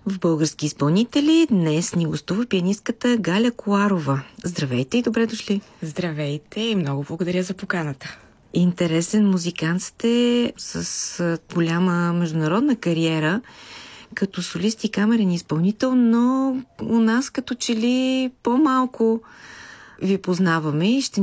В Български изпълнители днес ни гостува пианистката Галя Коларова. Здравейте и добре дошли! Здравейте и много благодаря за поканата. Интересен музикант сте с голяма международна кариера като солист и камерен изпълнител, но у нас като че ли по-малко ви познаваме и ще